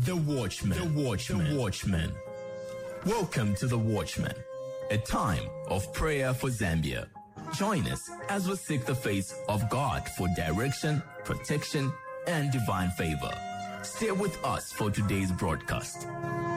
The Watchman. Welcome to The Watchman, a time of prayer for Zambia. Join us as we seek the face of God for direction, protection, and divine favor. Stay with us for today's broadcast.